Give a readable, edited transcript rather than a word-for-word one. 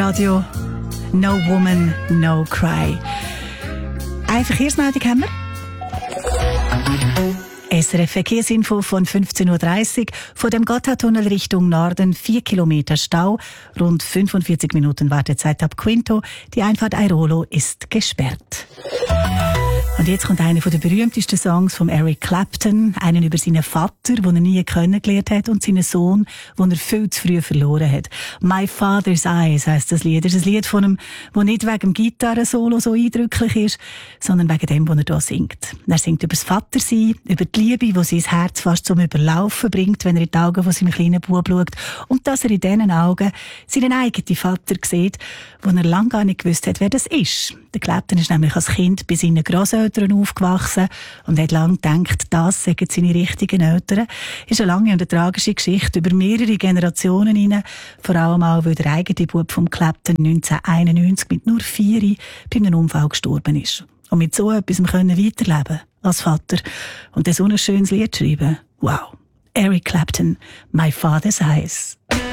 Radio. No Woman, No Cry. Eine Verkehrsmeldung haben wir. SRF Verkehrsinfo von 15.30 Uhr. Von dem Gotthardtunnel Richtung Norden 4 Kilometer Stau. Rund 45 Minuten Wartezeit ab Quinto. Die Einfahrt Airolo ist gesperrt. Und jetzt kommt einer der berühmtesten Songs von Eric Clapton. Einen über seinen Vater, den er nie kennengelernt hat, und seinen Sohn, den er viel zu früh verloren hat. My Father's Eyes heisst das Lied. Das ist ein Lied von ihm, das nicht wegen dem Gitarrensolo so eindrücklich ist, sondern wegen dem, was er hier singt. Er singt über das Vatersein, über die Liebe, die sein Herz fast zum Überlaufen bringt, wenn er in die Augen von seinem kleinen Bub schaut. Und dass er in diesen Augen seinen eigenen Vater sieht, wo er lange gar nicht gewusst hat, wer das ist. Der Clapton ist nämlich als Kind bei seinen Grosseltern aufgewachsen und hat lange gedacht, das seien seine richtigen Eltern. Ist eine lange und eine tragische Geschichte über mehrere Generationen hinein. Vor allem auch, weil der eigene Bub vom Clapton 1991 mit nur 4 bei einem Unfall gestorben ist. Und mit so etwas können weiterleben als Vater und so ein schönes Lied schreiben. Wow. Eric Clapton, My Father's Eyes.